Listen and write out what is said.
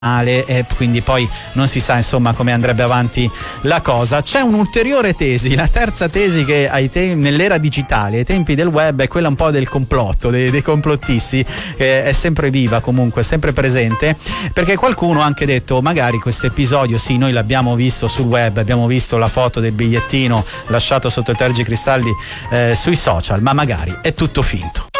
e quindi poi non si sa insomma come andrebbe avanti la cosa. C'è un'ulteriore tesi, la terza tesi, che nell'era digitale, ai tempi del web, è quella un po' del complotto, dei complottisti, è sempre viva, comunque sempre presente, perché qualcuno ha anche detto: magari questo episodio, sì, noi l'abbiamo visto sul web, abbiamo visto la foto del bigliettino lasciato sotto i tergicristalli sui social, ma magari è tutto finto.